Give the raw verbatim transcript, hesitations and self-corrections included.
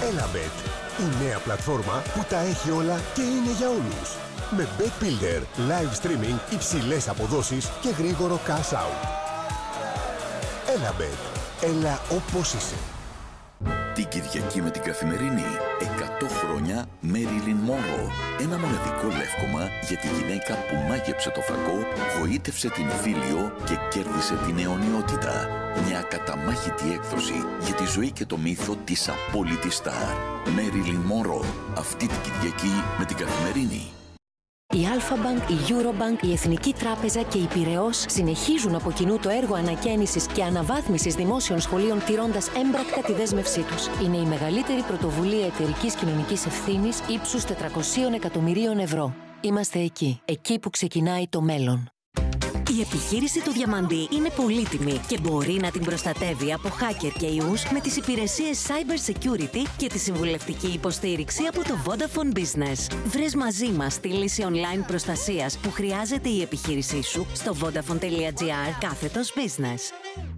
Elabet, η νέα πλατφόρμα που τα έχει όλα και είναι για όλους. Με Bet Builder, live streaming, υψηλές αποδόσεις και γρήγορο cash out. Elabet, έλα όπως είσαι. Την Κυριακή με την Καθημερινή, εκατό χρόνια Μέριλιν Μόνρο. Ένα μοναδικό λεύκομα για τη γυναίκα που μάγεψε το φαγό, γοήτευσε την Φίλιο και κέρδισε την αιωνιότητα. Μια καταμάχητη έκδοση για τη ζωή και το μύθο της απόλυτης στάρ. Μέριλιν Μόνρο, αυτή την Κυριακή με την Καθημερινή. Η Αλφα-Bank, η Eurobank, η Εθνική Τράπεζα και η Πειραιώς συνεχίζουν από κοινού το έργο ανακαίνησης και αναβάθμισης δημόσιων σχολείων, τηρώντας έμπρακτα τη δέσμευσή τους. Είναι η μεγαλύτερη πρωτοβουλία εταιρικής κοινωνικής ευθύνης ύψους τετρακόσια εκατομμυρίων ευρώ. Είμαστε εκεί, εκεί που ξεκινάει το μέλλον. Η επιχείρηση του Διαμαντή είναι πολύτιμη και μπορεί να την προστατεύει από hacker και ιούς με τις υπηρεσίες Cyber Security και τη συμβουλευτική υποστήριξη από το Vodafone Business. Βρες μαζί μας τη λύση online προστασίας που χρειάζεται η επιχείρησή σου στο vodafone.gr κάθετος business.